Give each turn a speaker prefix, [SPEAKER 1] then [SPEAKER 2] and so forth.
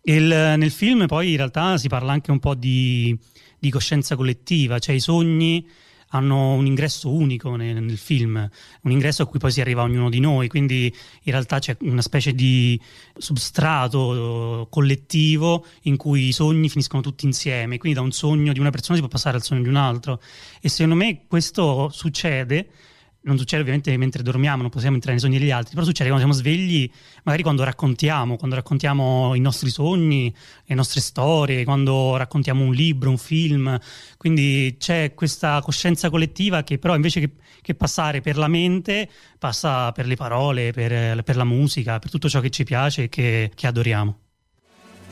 [SPEAKER 1] Nel film poi in realtà si parla anche un po' di coscienza collettiva, cioè i sogni hanno un ingresso unico nel film, un ingresso a cui poi si arriva ognuno di noi, quindi in realtà c'è una specie di substrato collettivo in cui i sogni finiscono tutti insieme, quindi da un sogno di una persona si può passare al sogno di un altro e secondo me questo succede. Non succede ovviamente mentre dormiamo, non possiamo entrare nei sogni degli altri, però succede quando siamo svegli, magari quando raccontiamo i nostri sogni, le nostre storie, quando raccontiamo un libro, un film. Quindi c'è questa coscienza collettiva che però invece che passare per la mente, passa per le parole, per la musica, per tutto ciò che ci piace e che adoriamo.